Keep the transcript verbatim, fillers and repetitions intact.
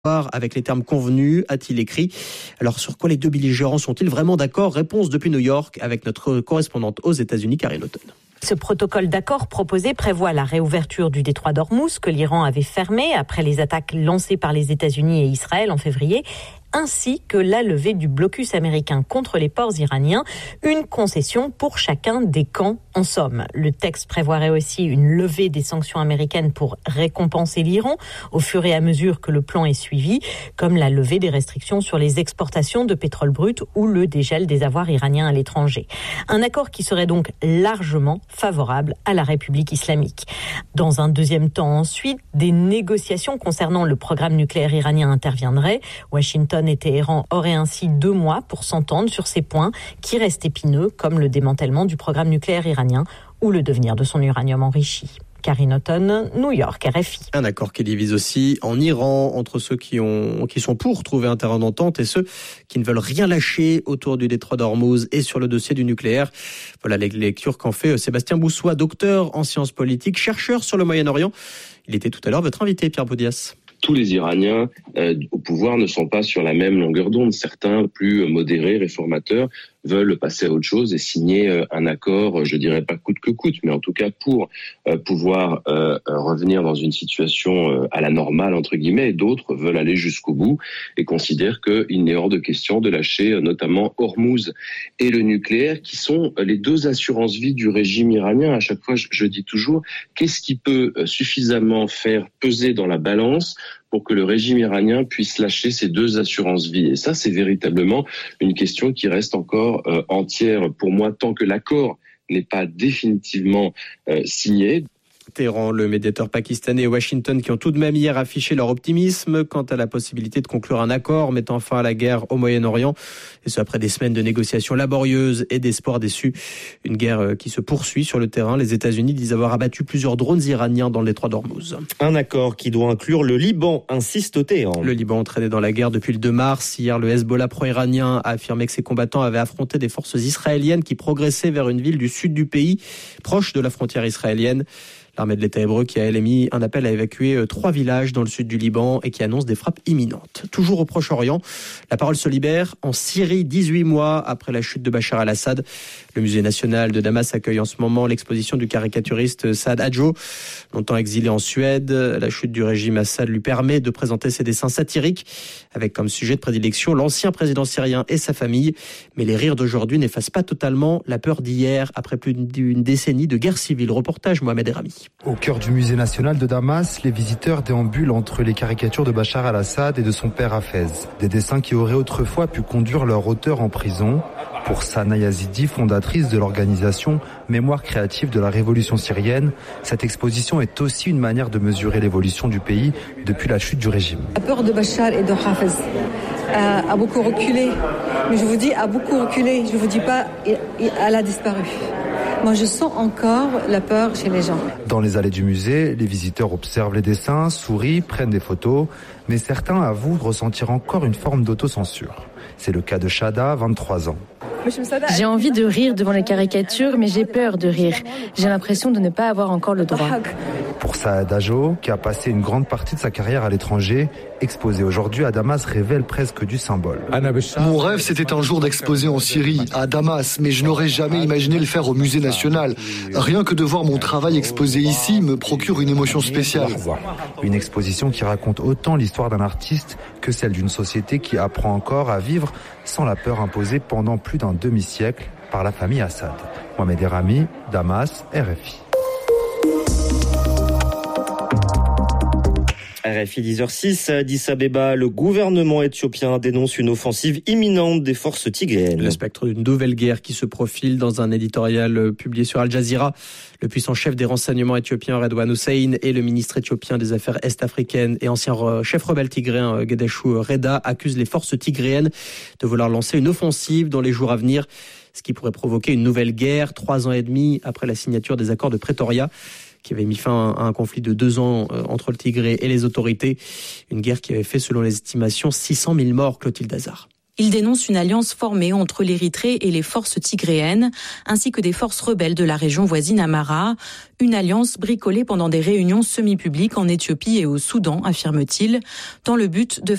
avec les termes convenus, a-t-il écrit. Alors sur quoi les deux belligérants sont-ils vraiment d'accord? Réponse depuis New York avec notre correspondante aux États-Unis, Karine Auton. Ce protocole d'accord proposé prévoit la réouverture du détroit d'Ormuz que l'Iran avait fermé après les attaques lancées par les États-Unis et Israël en février, ainsi que la levée du blocus américain contre les ports iraniens, une concession pour chacun des camps en somme. Le texte prévoirait aussi une levée des sanctions américaines pour récompenser l'Iran au fur et à mesure que le plan est suivi, comme la levée des restrictions sur les exportations de pétrole brut ou le dégel des avoirs iraniens à l'étranger. Un accord qui serait donc largement favorable à la République islamique. Dans un deuxième temps ensuite, des négociations concernant le programme nucléaire iranien interviendraient. Washington et Téhéran auraient ainsi deux mois pour s'entendre sur ces points qui restent épineux, comme le démantèlement du programme nucléaire iranien ou le devenir de son uranium enrichi. Karine Auton, New York, R F I. Un accord qui divise aussi en Iran entre ceux qui, ont, qui sont pour trouver un terrain d'entente et ceux qui ne veulent rien lâcher autour du détroit d'Ormuz et sur le dossier du nucléaire. Voilà les lectures qu'en fait Sébastien Boussois, docteur en sciences politiques, chercheur sur le Moyen-Orient. Il était tout à l'heure votre invité, Pierre Boudias. Tous les Iraniens euh, au pouvoir ne sont pas sur la même longueur d'onde. Certains, plus modérés, réformateurs, veulent passer à autre chose et signer euh, un accord, je dirais pas coûte que coûte, mais en tout cas pour euh, pouvoir euh, revenir dans une situation euh, à la normale, entre guillemets. Et d'autres veulent aller jusqu'au bout et considèrent qu'il n'est hors de question de lâcher euh, notamment Ormuz et le nucléaire, qui sont les deux assurances-vie du régime iranien. À chaque fois, je, je dis toujours, qu'est-ce qui peut euh, suffisamment faire peser dans la balance pour que le régime iranien puisse lâcher ces deux assurances-vie. Et ça, c'est véritablement une question qui reste encore euh, entière pour moi tant que l'accord n'est pas définitivement euh, signé. Téhéran, le médiateur pakistanais et Washington qui ont tout de même hier affiché leur optimisme quant à la possibilité de conclure un accord mettant fin à la guerre au Moyen-Orient. Et ce après des semaines de négociations laborieuses et d'espoirs déçus. Une guerre qui se poursuit sur le terrain. Les États-Unis disent avoir abattu plusieurs drones iraniens dans le détroit d'Ormuz. Un accord qui doit inclure le Liban, insiste Téhéran. Le Liban entraîné dans la guerre depuis le deux mars. Hier, le Hezbollah pro-iranien a affirmé que ses combattants avaient affronté des forces israéliennes qui progressaient vers une ville du sud du pays, proche de la frontière israélienne. L'armée de l'État hébreu qui a émis un appel à évacuer trois villages dans le sud du Liban et qui annonce des frappes imminentes. Toujours au Proche-Orient, la parole se libère en Syrie, dix-huit mois après la chute de Bachar al-Assad. Le musée national de Damas accueille en ce moment l'exposition du caricaturiste Saad Hadjo. Longtemps exilé en Suède, la chute du régime Assad lui permet de présenter ses dessins satiriques avec comme sujet de prédilection l'ancien président syrien et sa famille. Mais les rires d'aujourd'hui n'effacent pas totalement la peur d'hier après plus d'une décennie de guerre civile. Reportage Mohamed Erami. Au cœur du musée national de Damas, les visiteurs déambulent entre les caricatures de Bachar al-Assad et de son père Hafez. Des dessins qui auraient autrefois pu conduire leur auteur en prison. Pour Sana Yazidi, fondatrice de l'organisation Mémoire créative de la révolution syrienne, cette exposition est aussi une manière de mesurer l'évolution du pays depuis la chute du régime. La peur de Bachar et de Hafez a, a beaucoup reculé. Mais je vous dis, a beaucoup reculé. Je vous dis pas, elle a disparu. Moi, je sens encore la peur chez les gens. Dans les allées du musée, les visiteurs observent les dessins, sourient, prennent des photos, mais certains avouent ressentir encore une forme d'autocensure. C'est le cas de Shada, vingt-trois ans. J'ai envie de rire devant les caricatures, mais j'ai peur de rire. J'ai l'impression de ne pas avoir encore le droit. Pour Saad Hadjo, qui a passé une grande partie de sa carrière à l'étranger, exposé aujourd'hui à Damas révèle presque du symbole. Mon rêve, c'était un jour d'exposer en Syrie, à Damas, mais je n'aurais jamais imaginé le faire au musée national. Rien que de voir mon travail exposé ici me procure une émotion spéciale. Une exposition qui raconte autant l'histoire d'un artiste que celle d'une société qui apprend encore à vivre sans la peur imposée pendant plus d'un demi-siècle par la famille Assad. Mohamed Erami, Damas, R F I. R F I dix heures six à Addis Abeba, le gouvernement éthiopien dénonce une offensive imminente des forces tigréennes. Le spectre d'une nouvelle guerre qui se profile dans un éditorial publié sur Al Jazeera. Le puissant chef des renseignements éthiopiens Redouane Hussein et le ministre éthiopien des Affaires est-africaines et ancien chef rebelle tigréen Getachew Reda accusent les forces tigréennes de vouloir lancer une offensive dans les jours à venir, ce qui pourrait provoquer une nouvelle guerre, trois ans et demi après la signature des accords de Pretoria, qui avait mis fin à un conflit de deux ans entre le Tigré et les autorités. Une guerre qui avait fait, selon les estimations, six cent mille morts, Clotilde Hazard. Il dénonce une alliance formée entre l'Érythrée et les forces tigréennes, ainsi que des forces rebelles de la région voisine Amhara. Une alliance bricolée pendant des réunions semi-publiques en Éthiopie et au Soudan, affirme-t-il, dans le but de